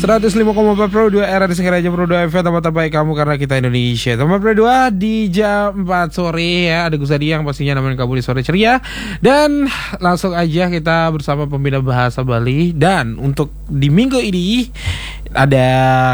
105,4 Pro 2 era di Singaraja Pro 2 FM, tempat terbaik kamu karena kita Indonesia. Tempat Pro 2 di jam 4 sore ya. Ada Gusadi yang pastinya nemenin kamu di sore ceria. Dan langsung aja kita bersama pembina bahasa Bali. Dan untuk di minggu ini ada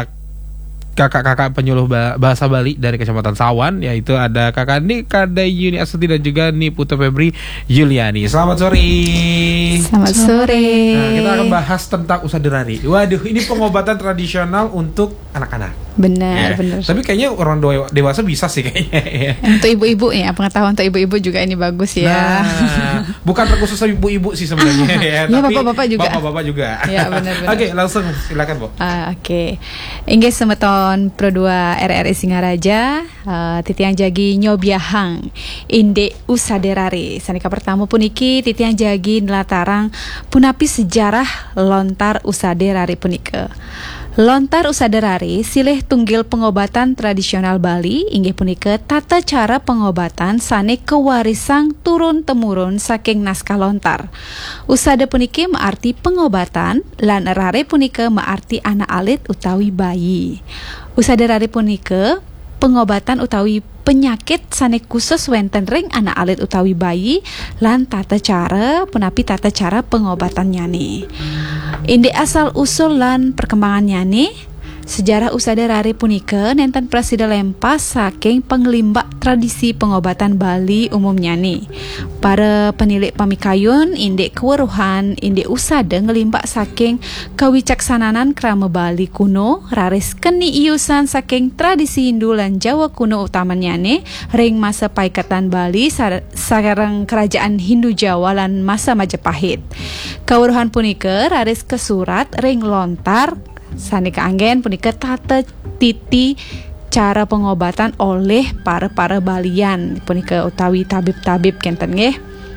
kakak-kakak penyuluh bahasa Bali dari Kecamatan Sawan, yaitu ada kakak Nika Dayuni Astuti dan juga Niputu Febri Juliani. Selamat sore. Selamat sore. Nah, kita akan bahas tentang usaderari. Waduh, ini pengobatan tradisional untuk anak-anak. Benar, ya. benar. Tapi kayaknya orang dewasa bisa sih kayaknya. Untuk ibu-ibu ya, pengetahuan untuk ibu-ibu juga ini bagus ya. Nah, bukan khusus ibu-ibu sih sebenarnya ya. Ya, bapak-bapak juga. Bapak-bapak juga. Ya, benar-benar. Oke, langsung silakan, Bu. Oke. Inggih semeton Pro 2 RRI Singaraja, titiang jagi nyobiahang inde usaderari. Sanika pertama puniki titiang jagi nelatarang punapi sejarah lontar usaderari punika. Lontar usaderari silih tunggil pengobatan tradisional Bali inggih punika tata cara pengobatan sane kewarisang turun-temurun saking naskah lontar. Usada puniki maarti pengobatan lan rare punika maarti anak alit utawi bayi. Usaderari punika pengobatan utawi penyakit sane khusus wenten ring anak alit utawi bayi lan tata cara punapi tata cara pengobatannya nih. Inde asal usul lan perkembangannya nih. Sejarah usaderari punika nenten presida lempas saking penglimbak tradisi pengobatan Bali umumnya nih. Para penilik pamikayun indek keweruhan indek usada ngelimbak saking kewicaksanan krama Bali kuno raris keni iusan saking tradisi Hindu lan Jawa kuno utamanya nih ring masa paikatan Bali sareng kerajaan Hindu Jawa lan masa Majapahit. Keweruhan punika raris kesurat ring lontar sanika anggen punika tata titi cara pengobatan oleh para Balian punika utawi tabib-tabib kenten nggih.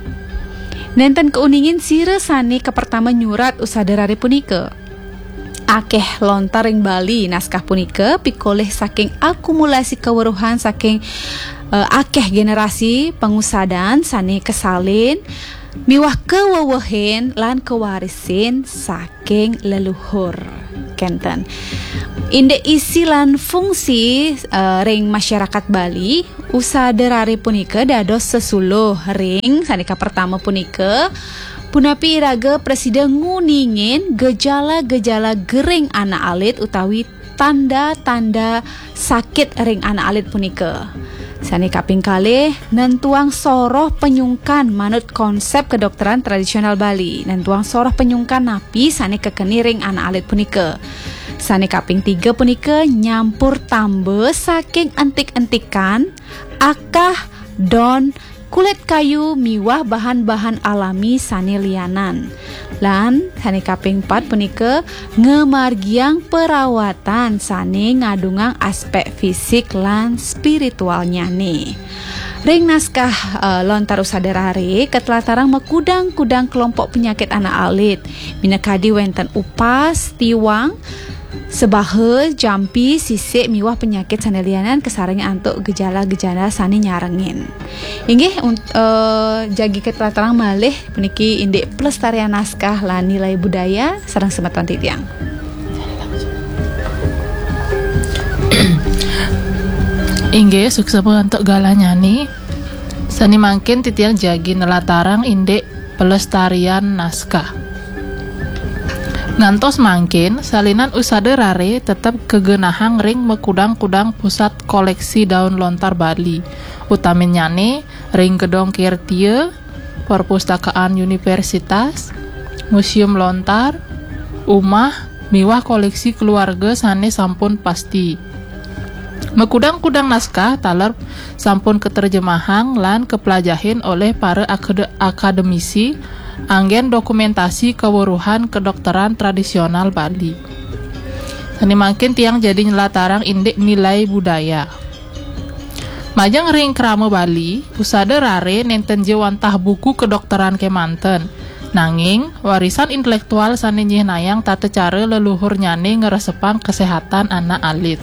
Nenten keuningin sire sane pertama nyurat usaderari punika. Akeh lontar ing Bali naskah punika pikoleh saking akumulasi keweruhan saking akeh generasi pengusadan sane kesalin miwah kewewehen lan kewarisin saking leluhur kenten. Inde isi lan fungsi ring masyarakat Bali usaderari punika dados sesuluh ring sanika pertama punika punapi iraga presiden nguningin gejala-gejala gering anak alit utawi tanda-tanda sakit ring anak alit punika. Sane kaping kalih nentuang soroh penyungkan manut konsep kedokteran tradisional Bali. Nentuang soroh penyungkan napi sane kekeni ring anak alit punika. Sane kaping 3 punika nyampur tambe saking entik-entikan akah don kulit kayu miwah bahan-bahan alami sane lianan. Lan sane kaping 4 punika ngemargiang perawatan sane ngadungang aspek fisik lan spiritualnya nih. Ring naskah lontar usaderari ketelatarang mekudang-kudang kelompok penyakit anak alit minakadi wenten upas, tiwang, sebahe, jampi, sisik, miwah penyakit sane lianan kesaring antuk gejala-gejala sane nyarengin. Inggih jagi ketelatarang malih puniki indek pelestarian naskah lan nilai budaya sareng semeton titiang. Inggih sukses untuk galanya nih. Sani mangkin titiang jagi nelatarang indek pelestarian naskah. Ngantos mangkin salinan usaderari tetap kegenahang ring mekudang-kudang pusat koleksi daun lontar Bali. Utaminya nih ring gedong Kirtie, perpustakaan universitas, museum lontar, umah, miwah koleksi keluarga sane sampun pasti. Mekudang-kudang naskah taler sampun keterjemahan lan kepelajahin oleh para akademisi anggen dokumentasi keweruhan kedokteran tradisional Bali. Sani makin tiang jadi nyelatarang indek nilai budaya. Majang ring krama Bali, usada rare nenten jewantah buku kedokteran kemanten. Nanging warisan intelektual sani nyih nayang tata cara leluhur nyane ngeresepang kesehatan anak alit.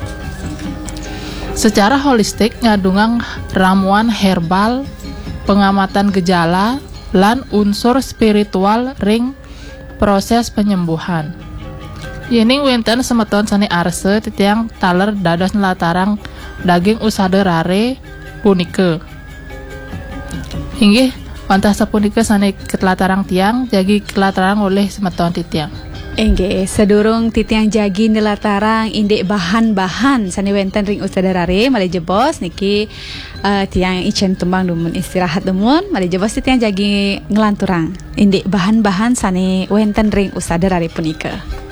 Secara holistik ngadungang ramuan herbal, pengamatan gejala, lan unsur spiritual ring proses penyembuhan. Yening wenten semeton sani arse titiang taler dados nelatarang daging usada rare punike. Inggih wantah sapunika sani ketelatarang tiang jagi ketelatarang oleh semeton titiang. Engge sedurung titiang jagi nelatarang indek bahan-bahan sani wenten ring usadarare male jebos niki tiang icen tumbang dumun istirahat dumun male jebos titiang jagi ngelanturang indek bahan-bahan sani wenten ring usadarare punika.